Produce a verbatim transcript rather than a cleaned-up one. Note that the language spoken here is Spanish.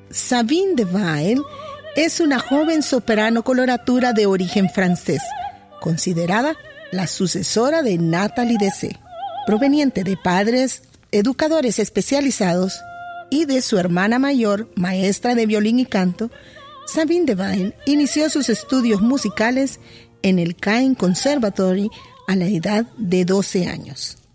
Sabine Deville es una joven soprano coloratura de origen francés, considerada la sucesora de Nathalie Dessay, proveniente de padres educadores especializados y de su hermana mayor, maestra de violín y canto. Sabine Deville inició sus estudios musicales en el Caen Conservatory a la edad de doce años.